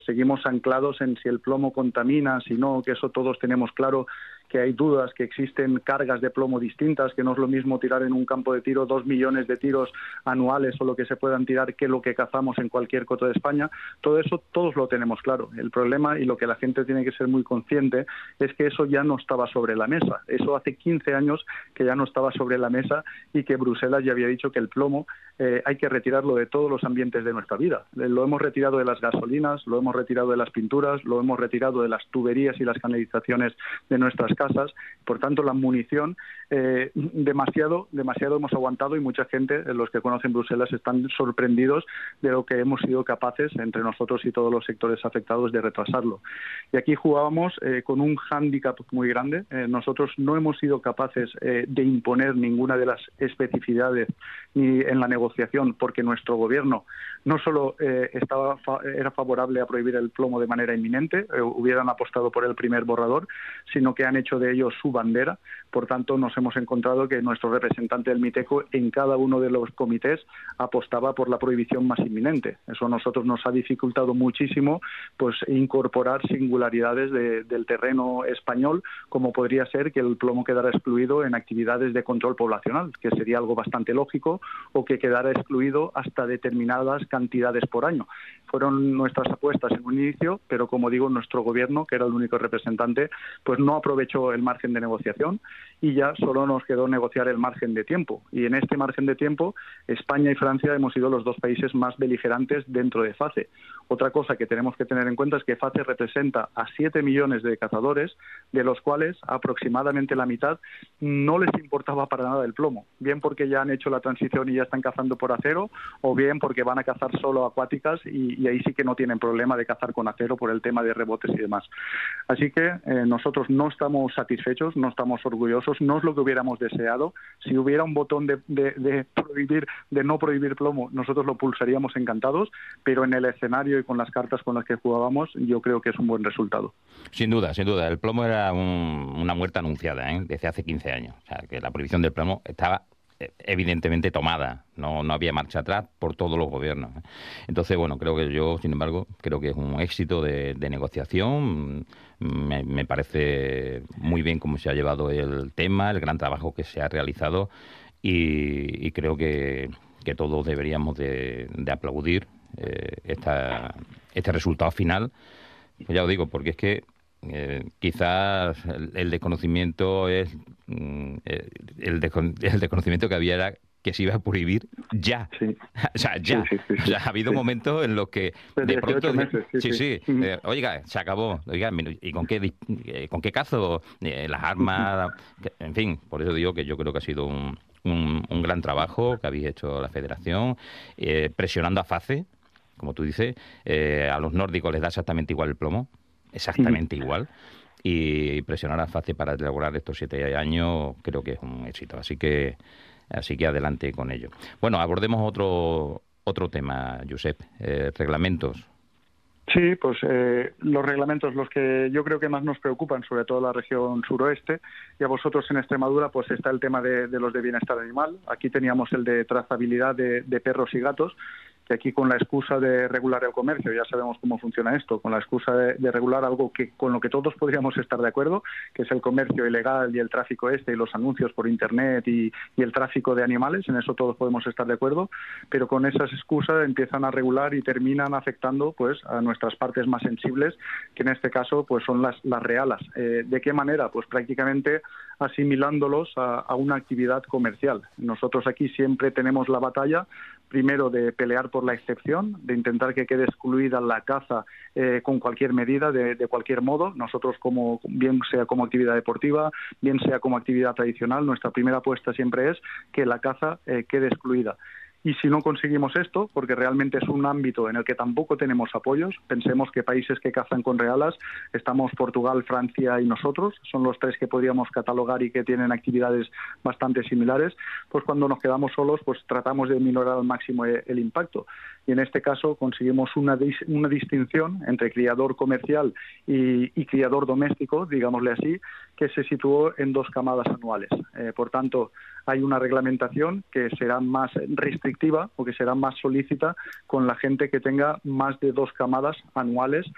seguimos anclados en si el plomo contamina, si no, que eso todos tenemos claro, que hay dudas, que existen cargas de plomo distintas, que no es lo mismo tirar en un campo de tiro 2 millones de tiros anuales o lo que se puedan tirar que lo que cazamos en cualquier coto de España. Todo eso todos lo tenemos claro. El problema, y lo que la gente tiene que ser muy consciente, es que eso ya no estaba sobre la mesa. Eso hace 15 años que ya no estaba sobre la mesa y que Bruselas ya había dicho que el plomo hay que retirarlo de todos los ambientes de nuestra vida. Lo hemos retirado de las gasolinas, lo hemos retirado de las pinturas, lo hemos retirado de las tuberías y las canalizaciones de nuestras casas. Por tanto, la munición demasiado hemos aguantado, y mucha gente, los que conocen Bruselas, están sorprendidos de lo que hemos sido capaces, entre nosotros y todos los sectores afectados, de retrasarlo. Y aquí jugábamos con un hándicap muy grande. Nosotros no hemos sido capaces de imponer ninguna de las especificidades ni en la negociación, porque nuestro gobierno no solo era favorable a prohibir el plomo de manera inminente, hubieran apostado por el primer borrador, sino que han hecho de ello su bandera. Por tanto, nos hemos encontrado que nuestro representante del MITECO en cada uno de los comités apostaba por la prohibición más inminente. Eso a nosotros nos ha dificultado muchísimo pues incorporar singularidades del terreno español, como podría ser que el plomo quedara excluido en actividades de control poblacional, que sería algo bastante lógico, o que quedara excluido hasta determinadas cantidades por año. Fueron nuestras apuestas en un inicio, pero como digo, nuestro gobierno, que era el único representante, pues no aprovechó el margen de negociación y ya solo nos quedó negociar el margen de tiempo. Y en este margen de tiempo, España y Francia hemos sido los dos países más beligerantes dentro de FACE. Otra cosa que tenemos que tener en cuenta es que FACE representa a 7 millones de cazadores, de los cuales aproximadamente la mitad no les importaba para nada el plomo, bien porque ya han hecho la transición y ya están cazando por acero, o bien porque van a cazar solo acuáticas y ahí sí que no tienen problema de cazar con acero por el tema de rebotes y demás. Así que nosotros no estamos satisfechos, no estamos orgullosos, no es lo que hubiéramos deseado. Si hubiera un botón de no prohibir plomo, nosotros lo pulsaríamos encantados, pero en el escenario y con las cartas con las que jugábamos, yo creo que es un buen resultado. Sin duda, sin duda. El plomo era una muerte anunciada, desde hace 15 años. O sea, que la prohibición del plomo estaba evidentemente tomada, no había marcha atrás por todos los gobiernos. Entonces, bueno, creo que yo, sin embargo, creo que es un éxito de negociación. Me parece muy bien cómo se ha llevado el tema, el gran trabajo que se ha realizado, y creo que todos deberíamos de aplaudir este resultado final. Pues ya lo digo, porque es que quizás el desconocimiento es el desconocimiento que había era que se iba a prohibir ya. Sí. O sea, ya. Sí. O sea, ha habido momentos en los que de pronto meses, oiga, se acabó. Oiga, ¿y con qué cazo? Las armas, en fin, por eso digo que yo creo que ha sido un gran trabajo que habéis hecho la Federación, presionando a FACE, como tú dices. A los nórdicos les da exactamente igual el plomo. Exactamente igual, y presionar a FACE para elaborar estos 7 años creo que es un éxito, así que adelante con ello. Bueno, abordemos otro tema, Josep, reglamentos. Sí, pues los reglamentos, los que yo creo que más nos preocupan, sobre todo la región suroeste, y a vosotros en Extremadura, pues está el tema de los de bienestar animal. Aquí teníamos el de trazabilidad de perros y gatos, que aquí con la excusa de regular el comercio, ya sabemos cómo funciona esto, con la excusa de regular algo con lo que todos podríamos estar de acuerdo, que es el comercio ilegal y el tráfico y los anuncios por internet y el tráfico de animales, en eso todos podemos estar de acuerdo, pero con esas excusas empiezan a regular y terminan afectando pues a nuestras partes más sensibles, que en este caso pues son las realas. ¿De qué manera? Pues prácticamente asimilándolos a una actividad comercial. Nosotros aquí siempre tenemos la batalla, primero de pelear por la excepción, de intentar que quede excluida la caza con cualquier medida, de cualquier modo. Nosotros, bien sea como actividad deportiva, bien sea como actividad tradicional, nuestra primera apuesta siempre es que la caza quede excluida. Y si no conseguimos esto, porque realmente es un ámbito en el que tampoco tenemos apoyos, pensemos que países que cazan con realas, estamos Portugal, Francia y nosotros, son los 3 que podríamos catalogar y que tienen actividades bastante similares, pues cuando nos quedamos solos, pues tratamos de minorar al máximo el impacto. Y en este caso conseguimos una distinción entre criador comercial y criador doméstico, digámosle así, que se situó en 2 camadas anuales. Por tanto, hay una reglamentación que será más restrictiva o que será más solícita con la gente que tenga más de 2 camadas anuales